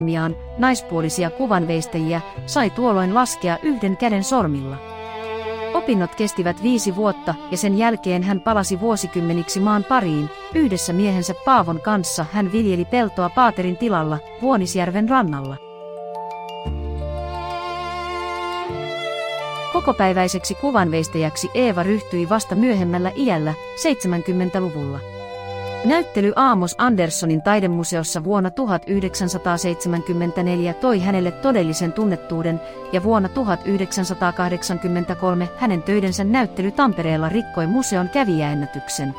naispuolisia kuvanveistäjiä sai tuolloin laskea yhden käden sormilla. Opinnot kestivät 5 vuotta ja sen jälkeen hän palasi vuosikymmeniksi maan pariin. Yhdessä miehensä Paavon kanssa hän viljeli peltoa Paaterin tilalla Vuonisjärven rannalla. Kokopäiväiseksi kuvanveistäjäksi Eeva ryhtyi vasta myöhemmällä iällä, 70-luvulla. Näyttely Amos Anderssonin taidemuseossa vuonna 1974 toi hänelle todellisen tunnettuuden, ja vuonna 1983 hänen töidensä näyttely Tampereella rikkoi museon kävijäennätyksen.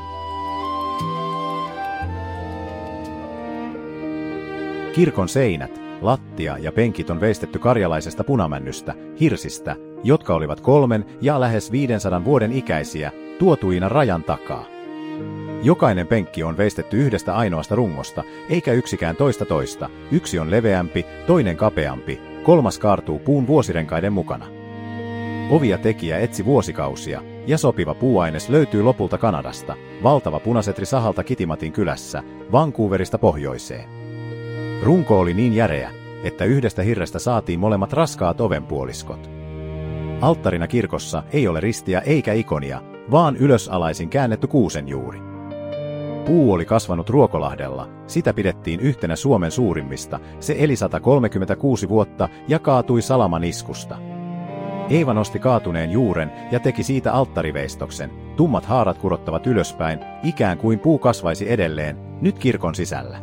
Kirkon seinät, lattia ja penkit on veistetty karjalaisesta punamännystä, hirsistä, jotka olivat 3 ja lähes 500 vuoden ikäisiä, tuotuina rajan takaa. Jokainen penkki on veistetty yhdestä ainoasta rungosta, eikä yksikään toista. Yksi on leveämpi, toinen kapeampi, 3. kaartuu puun vuosirenkaiden mukana. Ovia tekijä etsi vuosikausia, ja sopiva puuaines löytyy lopulta Kanadasta, valtava punasetri sahalta Kitimatin kylässä, Vancouverista pohjoiseen. Runko oli niin järeä, että yhdestä hirrestä saatiin molemmat raskaat ovenpuoliskot. Alttarina kirkossa ei ole ristiä eikä ikonia, vaan ylösalaisin käännetty kuusenjuuri. Puu oli kasvanut Ruokolahdella, sitä pidettiin yhtenä Suomen suurimmista, se eli 136 vuotta ja kaatui Salaman iskusta. Eeva nosti kaatuneen juuren ja teki siitä alttariveistoksen, tummat haarat kurottavat ylöspäin, ikään kuin puu kasvaisi edelleen, nyt kirkon sisällä.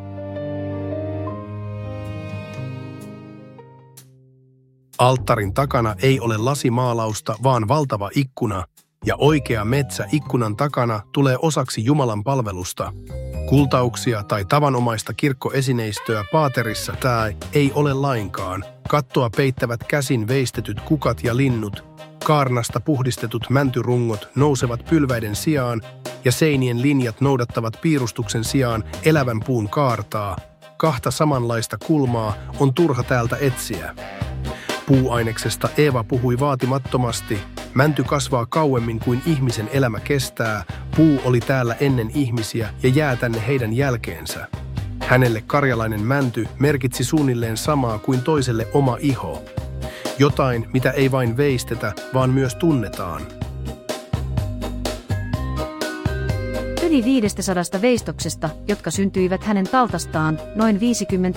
Alttarin takana ei ole lasimaalausta, vaan valtava ikkuna, ja oikea metsä ikkunan takana tulee osaksi Jumalan palvelusta. Kultauksia tai tavanomaista kirkkoesineistöä Paaterissa tää ei ole lainkaan. Kattoa peittävät käsin veistetyt kukat ja linnut, kaarnasta puhdistetut mäntyrungot nousevat pylväiden sijaan, ja seinien linjat noudattavat piirustuksen sijaan elävän puun kaartaa. 2 samanlaista kulmaa on turha täältä etsiä. Puuaineksesta Eeva puhui vaatimattomasti. Mänty kasvaa kauemmin kuin ihmisen elämä kestää. Puu oli täällä ennen ihmisiä ja jää tänne heidän jälkeensä. Hänelle karjalainen mänty merkitsi suunnilleen samaa kuin toiselle oma iho. Jotain, mitä ei vain veistetä, vaan myös tunnetaan. Yli 500 veistoksesta, jotka syntyivät hänen taltastaan, noin 50